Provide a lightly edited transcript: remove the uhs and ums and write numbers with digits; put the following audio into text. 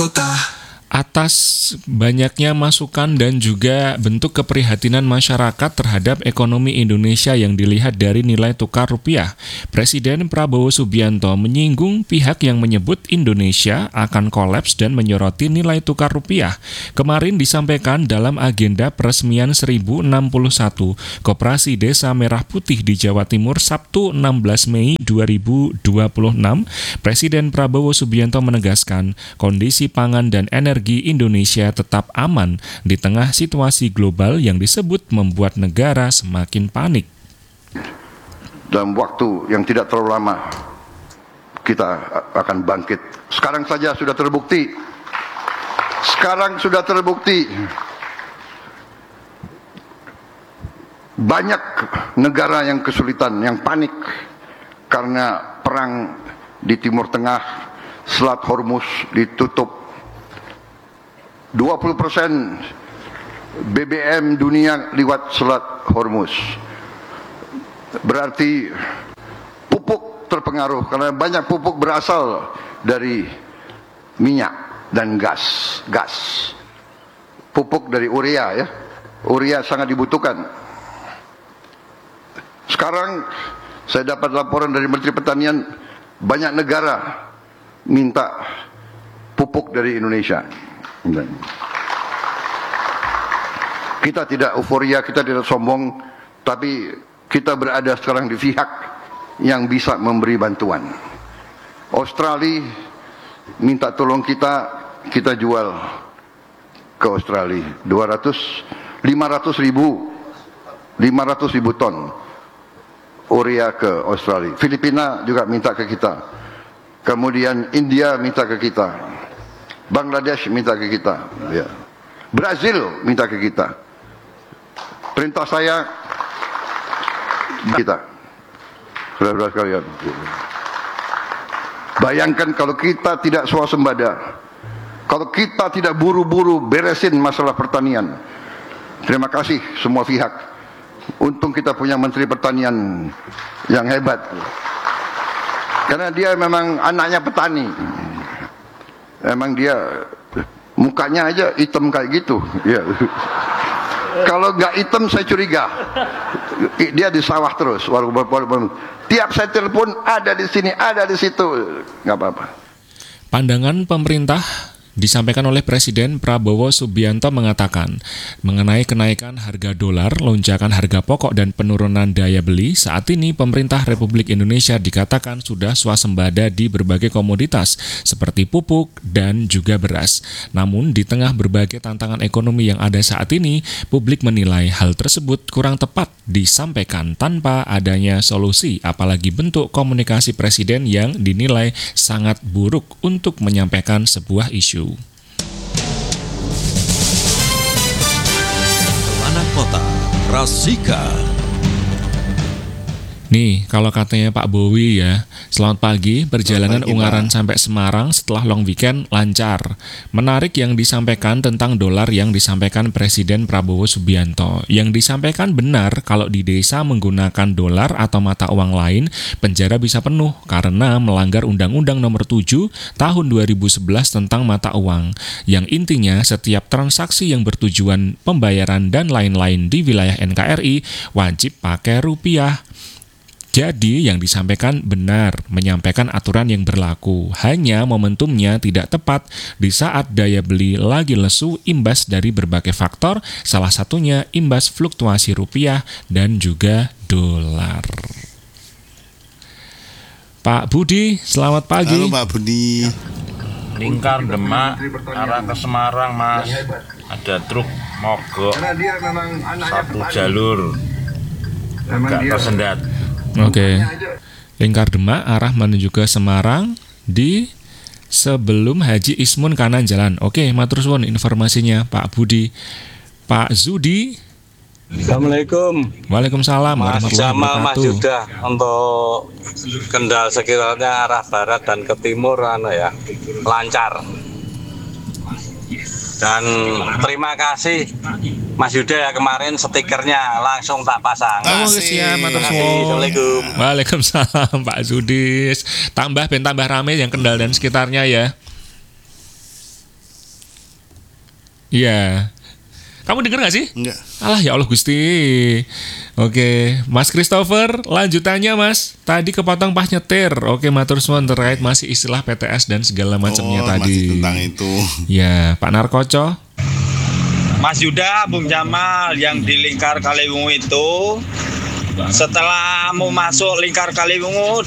Kota. Atas banyaknya masukan dan juga bentuk keprihatinan masyarakat terhadap ekonomi Indonesia yang dilihat dari nilai tukar rupiah, Presiden Prabowo Subianto menyinggung pihak yang menyebut Indonesia akan kolaps dan menyoroti nilai tukar rupiah. Kemarin disampaikan dalam agenda peresmian 1061 Koperasi Desa Merah Putih di Jawa Timur Sabtu 16 Mei 2026, Presiden Prabowo Subianto menegaskan kondisi pangan dan energi Indonesia tetap aman di tengah situasi global yang disebut membuat negara semakin panik. Dalam waktu yang tidak terlalu lama, kita akan bangkit. Sekarang saja sudah terbukti. Banyak negara yang kesulitan, yang panik karena perang di Timur Tengah, Selat Hormuz ditutup. 20% BBM dunia lewat Selat Hormuz. Berarti pupuk terpengaruh karena banyak pupuk berasal dari minyak dan gas. Pupuk dari urea ya. Urea sangat dibutuhkan. Sekarang saya dapat laporan dari Menteri Pertanian, banyak negara minta pupuk dari Indonesia. Kita tidak euforia, kita tidak sombong, tapi kita berada sekarang di pihak yang bisa memberi bantuan. Australia minta tolong kita jual ke Australia 500 ribu ton urea ke Australia. Filipina juga minta ke kita. Kemudian India minta ke kita. Bangladesh minta ke kita, ya. Brazil minta ke kita. Perintah saya, kita, saudara-saudara sekalian. Bayangkan kalau kita tidak swasembada, kalau kita tidak buru-buru beresin masalah pertanian. Terima kasih semua pihak. Untung kita punya Menteri Pertanian yang hebat, karena dia memang anaknya petani. Emang dia mukanya aja hitam kayak gitu, ya. Kalau nggak hitam saya curiga. Dia di sawah terus. Tiap saya telepon ada di sini, ada di situ, nggak apa-apa. Pandangan pemerintah disampaikan oleh Presiden Prabowo Subianto mengatakan mengenai kenaikan harga dolar, lonjakan harga pokok dan penurunan daya beli, saat ini pemerintah Republik Indonesia dikatakan sudah swasembada di berbagai komoditas seperti pupuk dan juga beras. Namun di tengah berbagai tantangan ekonomi yang ada saat ini, publik menilai hal tersebut kurang tepat disampaikan tanpa adanya solusi, apalagi bentuk komunikasi Presiden yang dinilai sangat buruk untuk menyampaikan sebuah isu. Kota Rasika. Nih, kalau katanya Pak Bowie ya, selamat pagi, perjalanan Ungaran sampai Semarang setelah long weekend lancar. Menarik yang disampaikan tentang dolar yang disampaikan Presiden Prabowo Subianto. Yang disampaikan benar, kalau di desa menggunakan dolar atau mata uang lain, penjara bisa penuh karena melanggar Undang-Undang Nomor 7 Tahun 2011 tentang mata uang. Yang intinya setiap transaksi yang bertujuan pembayaran dan lain-lain di wilayah NKRI wajib pakai rupiah. Jadi yang disampaikan benar, menyampaikan aturan yang berlaku. Hanya momentumnya tidak tepat di saat daya beli lagi lesu imbas dari berbagai faktor, salah satunya imbas fluktuasi rupiah dan juga dolar. Pak Budi, selamat pagi. Halo Pak Budi. Lingkar Demak arah ke Semarang, Mas. Ada truk mogok satu jalur, agak tersendat. Oke. Lingkar Demak arah menuju ke Semarang di sebelum Haji Ismun kanan jalan. Oke, matur suwun informasinya Pak Budi. Pak Zudi. Assalamualaikum. Waalaikumsalam Mas Jamal, Mas wabarakatuh. Yuda, untuk Kendal sekiranya arah barat dan ke timur lancar. Dan terima kasih Mas Yuda ya, kemarin stikernya langsung tak pasang. Siap, matur suwun. Assalamualaikum. Waalaikumsalam Pak Zudis. Tambah rame yang Kendal dan sekitarnya ya. Iya. Kamu denger gak sih? Enggak. Alah ya Allah Gusti. Oke, Mas Christopher, lanjutannya Mas. Tadi kepotong pas nyetir. Oke, matur suwun terkait masih istilah PTS dan segala macamnya tadi. Masih tentang itu. Ya, Pak Narkoco. Mas Yuda, Bung Jamal, yang di Lingkar Kaliwungu itu, setelah mau masuk Lingkar Kaliwungu